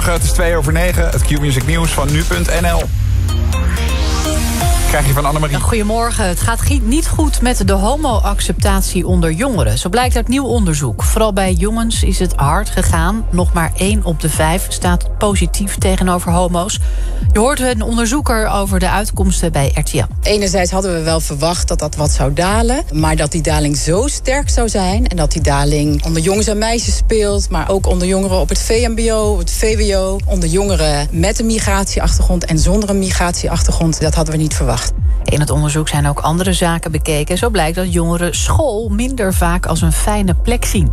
Goedemorgen, het is 2:09. Het Q-Music nieuws van nu.nl. Krijg je van Annemarie. Goedemorgen. Het gaat niet goed met de homo-acceptatie onder jongeren. Zo blijkt uit nieuw onderzoek. Vooral bij jongens is het hard gegaan. Nog maar 1 op de 5 staat positief tegenover homo's. Je hoort een onderzoeker over de uitkomsten bij RTL. Enerzijds hadden we wel verwacht dat dat wat zou dalen. Maar dat die daling zo sterk zou zijn. En dat die daling onder jongens en meisjes speelt. Maar ook onder jongeren op het VMBO, het VWO. Onder jongeren met een migratieachtergrond en zonder een migratieachtergrond. Dat hadden we niet verwacht. In het onderzoek zijn ook andere zaken bekeken. Zo blijkt dat jongeren school minder vaak als een fijne plek zien.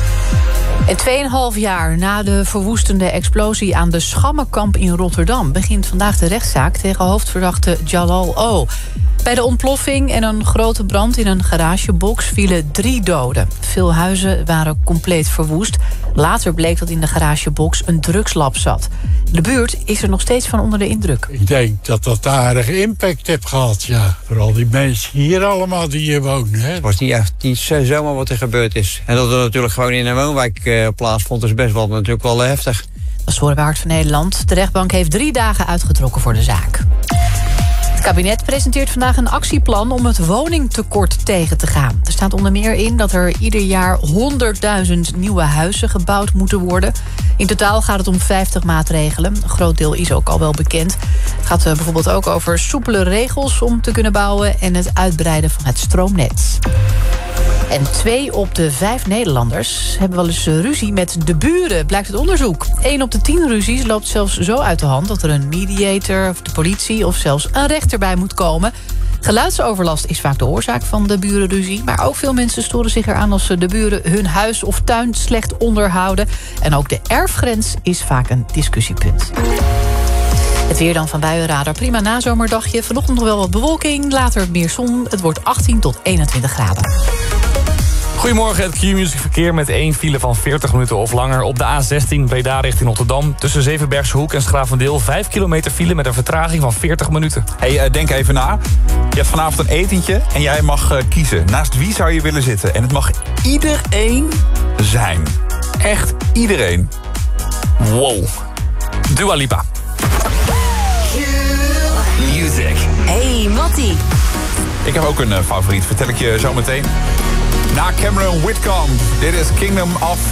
En 2,5 jaar na de verwoestende explosie aan de Schammenkamp in Rotterdam begint vandaag de rechtszaak tegen hoofdverdachte Jalal O. Bij de ontploffing en een grote brand in een garagebox vielen 3 doden. Veel huizen waren compleet verwoest. Later bleek dat in de garagebox een drugslab zat. De buurt is er nog steeds van onder de indruk. Ik denk dat dat aardige impact heeft gehad, ja. Vooral die mensen hier allemaal die hier wonen. Hè. Het was niet echt iets zomaar wat er gebeurd is. En dat het natuurlijk gewoon in een woonwijk plaatsvond, is best wel natuurlijk wel heftig. Dat is voor het Hart van Nederland. De rechtbank heeft 3 dagen uitgetrokken voor de zaak. Het kabinet presenteert vandaag een actieplan om het woningtekort tegen te gaan. Er staat onder meer in dat er ieder jaar 100.000 nieuwe huizen gebouwd moeten worden. In totaal gaat het om 50 maatregelen. Een groot deel is ook al wel bekend. Het gaat bijvoorbeeld ook over soepele regels om te kunnen bouwen en het uitbreiden van het stroomnet. En 2 op de 5 Nederlanders hebben wel eens ruzie met de buren, blijkt het onderzoek. 1 op de 10 ruzies loopt zelfs zo uit de hand dat er een mediator of de politie of zelfs een rechter bij moet komen. Geluidsoverlast is vaak de oorzaak van de burenruzie. Maar ook veel mensen storen zich eraan als de buren hun huis of tuin slecht onderhouden. En ook de erfgrens is vaak een discussiepunt. Het weer dan van Buienradar. Prima nazomerdagje. Vanochtend nog wel wat bewolking. Later meer zon. Het wordt 18 tot 21 graden. Goedemorgen, het Q-Music verkeer met 1 file van 40 minuten of langer. Op de A16 Breda richting Rotterdam. Tussen Zevenbergse Hoek en Schravendeel 5 kilometer file met een vertraging van 40 minuten. Hey, denk even na. Je hebt vanavond een etentje en jij mag kiezen. Naast wie zou je willen zitten? En het mag iedereen zijn. Echt iedereen. Wow. Dua Lipa. Music. Hey, Mattie. Ik heb ook een favoriet, vertel ik je zo meteen. Na Cameron Whitcomb, dit is Kingdom of